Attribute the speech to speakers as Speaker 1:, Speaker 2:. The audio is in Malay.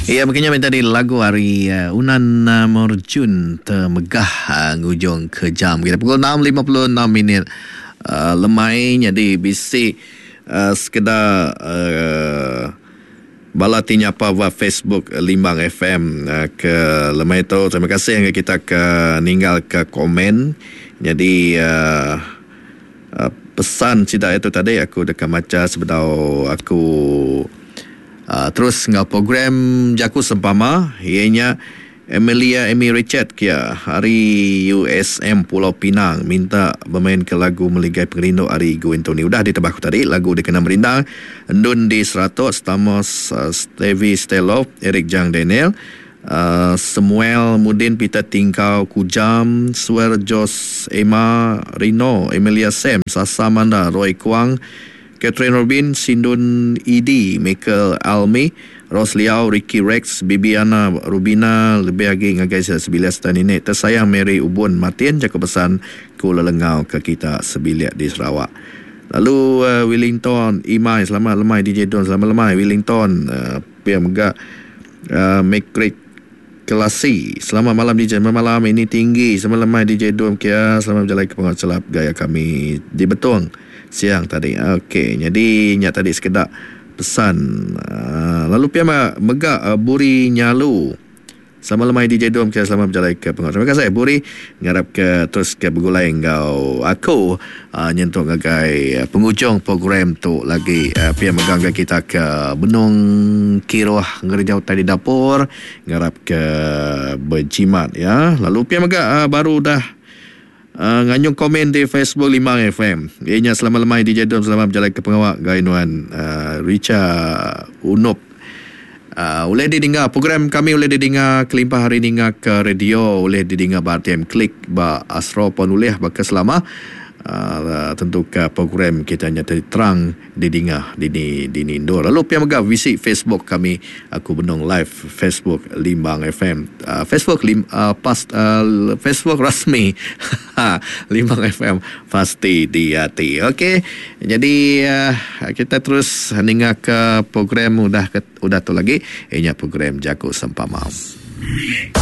Speaker 1: Ya, makanya minta di lagu hari Unan Morjun Termegah ngujung ke jam kita pukul 6.56 minit. Lemai jadi bisi sekedar bala tinyapa wa Facebook Limbang FM ke lemai tu. Terima kasih yang kita ke ninggal ke komen. Jadi pesan cita itu tadi aku dekat maca sebetulnya aku terus ngau program Jaku Sempama ianya Amy Richard kia hari USM Pulau Pinang minta bermain ke lagu Meligai Pengerinduk hari Guintoni. Udah ditebak tadi lagu dikena merindang Ndun di 100 Thomas Stevie Stelo Eric Jang Daniel Samuel Mudin Peter Tingkau Kujam Suer Jos Emma Rino Emilia Sam Sasa Manda Roy Kuang Catherine Robin, Sindun Edi, Michael Almi, Ros Liao, Ricky Rex, Bibiana Rubina, lebih lagi ngagai sebilas dan ini. Tersayang Mary Ubun Martin, jaga pesan Kuala Lengau ke kita sebiliat di Sarawak. Lalu Wellington, Imai, selamat lemai DJ Don, selamat lemai Wellington, Pia Megak, Mekrik Kelasi, selamat malam DJ, malam ini tinggi, selamat lemai DJ Don Kia, selamat berjalan ke penguat selap gaya kami di Betung. Siang tadi. Okey, jadi nyak tadi sekedar pesan. Lalu pia megak Buri Nyalu. Sama lemai DJ Dom kita selamat berjalan ke penguat. Terima kasih Buri. Ngarap ke terus ke bergulai engkau aku nyentuh ngagai penghujung program tu lagi pia megang kita ke Benung Kiroh ngerjau tadi dapur ngarap ke berjimat ya. Lalu pia megak baru dah nganyung komen di Facebook Limbang FM. Ianya selamat lemai DJ Dom selamat berjalan ke pengawak Gainuan Richard Unup. Boleh didengar program kami, boleh didengar kelimpah hari dengar ke radio, boleh didengar BTM Klik ba Asro pun boleh baka selama tentu ke program kita nyata terang didengar di Indo. Lalu pihak megah visit Facebook kami aku Benung live Facebook Limbang FM Facebook Facebook rasmi Limbang FM pasti di hati. Okey, jadi kita terus dengar ke program udah tu lagi ianya program Jaku Sempama.